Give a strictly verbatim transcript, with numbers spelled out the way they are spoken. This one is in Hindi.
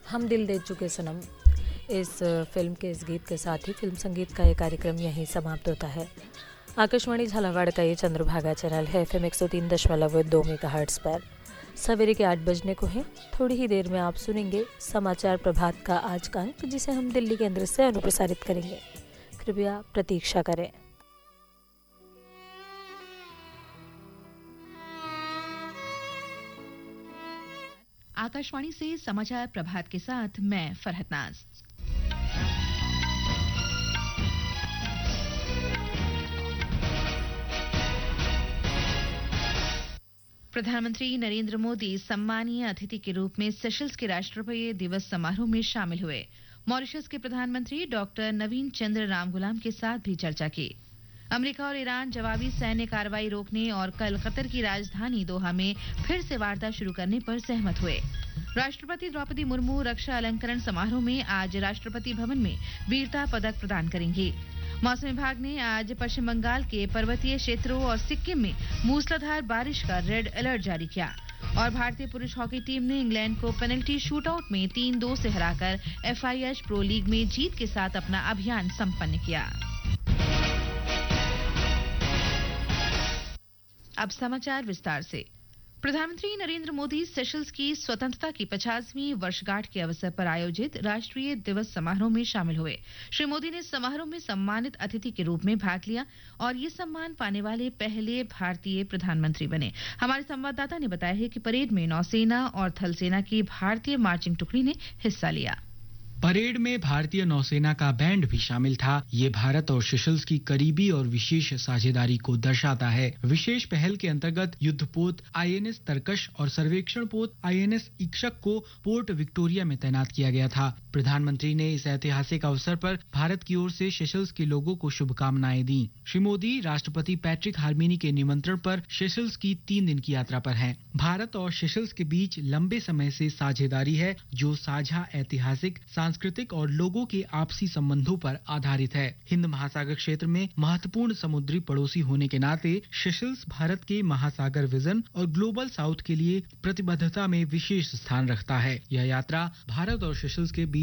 हम दिल दे चुके सनम। इस फिल्म के इस गीत के साथ ही फिल्म संगीत का ये कार्यक्रम यहीं समाप्त होता है। आकाशवाणी झालावाड़ का ये चंद्रभागा चैनल है एफ एम एक सौ तीन दशमलव दो मेगा हर्ट्ज पर। सवेरे के आठ बजने को हैं। थोड़ी ही देर में आप सुनेंगे समाचार प्रभात का आज का अंक, जिसे हम दिल्ली केंद्र से अनुप्रसारित करेंगे। कृपया प्रतीक्षा करें। आकाशवाणी से समाचार प्रभात के साथ मैं फरहत नाज। प्रधानमंत्री नरेंद्र मोदी सम्मानीय अतिथि के रूप में सेशल्स के राष्ट्रपति दिवस समारोह में शामिल हुए। मॉरिशस के प्रधानमंत्री डॉक्टर नवीन चंद्र रामगुलाम के साथ भी चर्चा की। अमेरिका और ईरान जवाबी सैन्य कार्रवाई रोकने और कल कतर की राजधानी दोहा में फिर से वार्ता शुरू करने पर सहमत हुए। राष्ट्रपति द्रौपदी मुर्मू रक्षा अलंकरण समारोह में आज राष्ट्रपति भवन में वीरता पदक प्रदान करेंगी। मौसम विभाग ने आज पश्चिम बंगाल के पर्वतीय क्षेत्रों और सिक्किम में मूसलाधार बारिश का रेड अलर्ट जारी किया। और भारतीय पुरुष हॉकी टीम ने इंग्लैंड को पेनल्टी शूटआउट में तीन दो से हराकर F I H pro league में जीत के साथ अपना अभियान संपन्न किया। अब समाचार विस्तार से। प्रधानमंत्री नरेंद्र मोदी सेशल्स की स्वतंत्रता की पचासवीं वर्षगांठ के अवसर पर आयोजित राष्ट्रीय दिवस समारोह में शामिल हुए। श्री मोदी ने समारोह में सम्मानित अतिथि के रूप में भाग लिया और ये सम्मान पाने वाले पहले भारतीय प्रधानमंत्री बने। हमारे संवाददाता ने बताया है कि परेड में नौसेना और थल सेना की भारतीय मार्चिंग टुकड़ी ने हिस्सा लिया। परेड में भारतीय नौसेना का बैंड भी शामिल था। ये भारत और सेशल्स की करीबी और विशेष साझेदारी को दर्शाता है। विशेष पहल के अंतर्गत युद्धपोत आई एन एस तरकश और सर्वेक्षण पोत आई एन एस इक्शक को पोर्ट विक्टोरिया में तैनात किया गया था। प्रधानमंत्री ने इस ऐतिहासिक अवसर पर भारत की ओर से सेशल्स के लोगों को शुभकामनाएं दी। श्री मोदी राष्ट्रपति पैट्रिक हार्मिनी के निमंत्रण पर सेशल्स की तीन दिन की यात्रा पर हैं। भारत और सेशल्स के बीच लंबे समय से साझेदारी है, जो साझा ऐतिहासिक, सांस्कृतिक और लोगों के आपसी संबंधों पर आधारित है। हिंद महासागर क्षेत्र में महत्वपूर्ण समुद्री पड़ोसी होने के नाते सेशल्स भारत के महासागर विजन और ग्लोबल साउथ के लिए प्रतिबद्धता में विशेष स्थान रखता है। यह यात्रा भारत और सेशल्स के बीच